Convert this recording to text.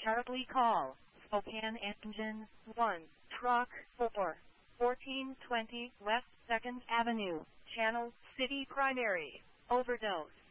Terribly call. Spokane Engine 1, Truck 4, 1420 West 2nd Avenue, Channel City Primary. Overdose.